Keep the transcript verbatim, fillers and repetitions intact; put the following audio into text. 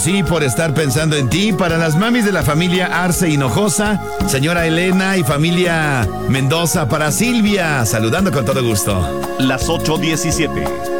Sí, por estar pensando en ti. Para las mamis de la familia Arce Hinojosa, señora Elena y familia Mendoza, para Silvia, saludando con todo gusto. Las ocho diecisiete.